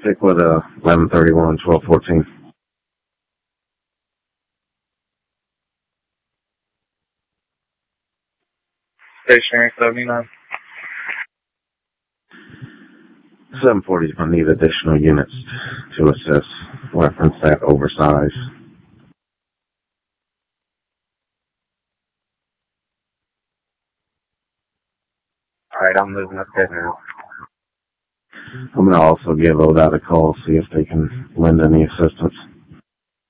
Stick with 1131, 1214. Stationary 79. 740 is going to need additional units to assist. Reference that oversize. Alright, I'm moving up there now. I'm going to also give ODOT a call, see if they can lend any assistance.